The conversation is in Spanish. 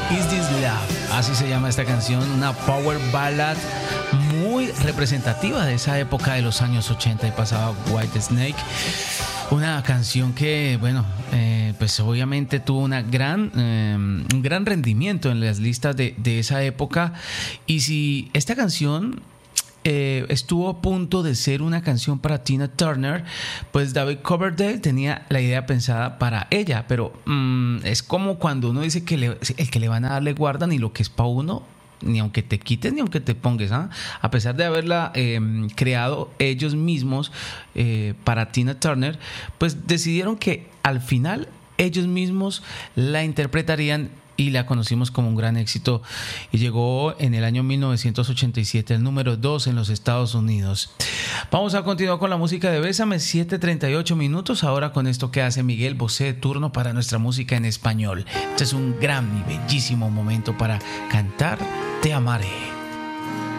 Is This Love, así se llama esta canción, una power ballad muy representativa de esa época de los años 80 y pasaba White Snake. Una canción que, bueno, pues obviamente tuvo un gran rendimiento en las listas de esa época. Y si esta canción estuvo a punto de ser una canción para Tina Turner, pues David Coverdale tenía la idea pensada para ella. Pero es como cuando uno dice que el que le van a darle guarda ni lo que es para uno, ni aunque te quites ni aunque te pongas, ¿eh? A pesar de haberla creado ellos mismos para Tina Turner, pues decidieron que al final ellos mismos la interpretarían y la conocimos como un gran éxito y llegó en el año 1987 el número 2 en los Estados Unidos. Vamos a continuar con la música de Bésame, 7:38 minutos. Ahora con esto que hace Miguel Bosé, turno para nuestra música en español. Este es un gran y bellísimo momento para cantar Te amaré.